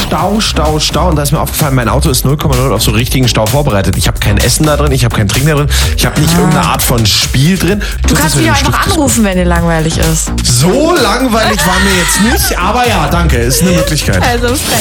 Stau. Und da ist mir aufgefallen, mein Auto ist 0,0 auf so richtigen Stau vorbereitet. Ich habe kein Essen da drin, ich habe kein Trinken da drin, ich habe nicht irgendeine Art von Spiel drin. Du kannst mich auch einfach anrufen, wenn dir langweilig ist. So langweilig war mir jetzt nicht, aber ja, danke, ist eine Möglichkeit. Also